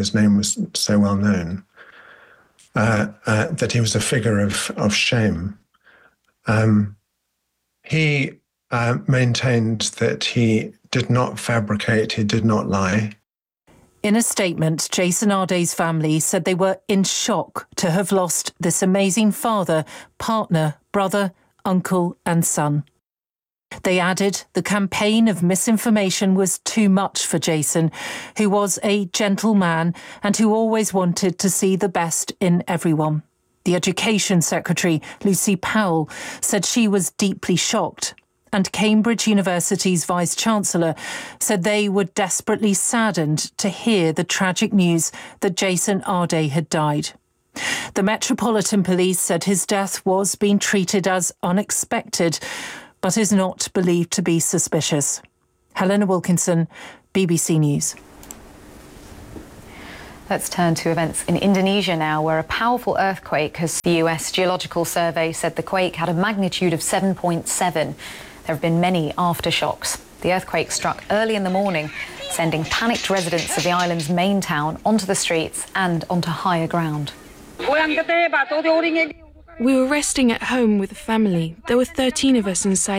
his name was so well known, that he was a figure of shame. He maintained that he did not fabricate, he did not lie. In a statement, Jason Arday's family said they were in shock to have lost this amazing father, partner, brother, uncle and son. They added the campaign of misinformation was too much for Jason, who was a gentle man and who always wanted to see the best in everyone. The Education Secretary, Lucy Powell, said she was deeply shocked. And Cambridge University's Vice-Chancellor said they were desperately saddened to hear the tragic news that Jason Arday had died. The Metropolitan Police said his death was being treated as unexpected, but is not believed to be suspicious. Helena Wilkinson, BBC News. Let's turn to events in Indonesia now, where a powerful earthquake has... The US Geological Survey said the quake had a magnitude of 7.7. There have been many aftershocks. The earthquake struck early in the morning, sending panicked residents of the island's main town onto the streets and onto higher ground. We were resting at home with the family. There were 13 of us inside